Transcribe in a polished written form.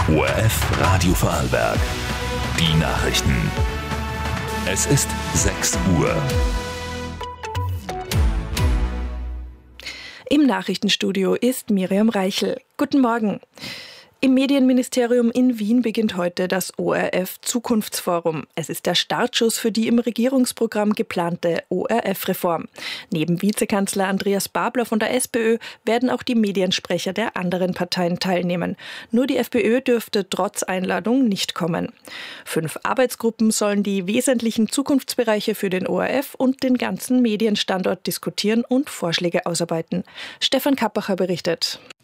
ORF Radio Vorarlberg. Die Nachrichten. Es ist 6 Uhr. Im Nachrichtenstudio ist Miriam Reichel. Guten Morgen. Im Medienministerium in Wien beginnt heute das ORF Zukunftsforum. Es ist der Startschuss für die im Regierungsprogramm geplante ORF-Reform. Neben Vizekanzler Andreas Babler von der SPÖ werden auch die Mediensprecher der anderen Parteien teilnehmen. Nur die FPÖ dürfte trotz Einladung nicht kommen. 5 Arbeitsgruppen sollen die wesentlichen Zukunftsbereiche für den ORF und den ganzen Medienstandort diskutieren und Vorschläge ausarbeiten. Stefan Kappacher berichtet.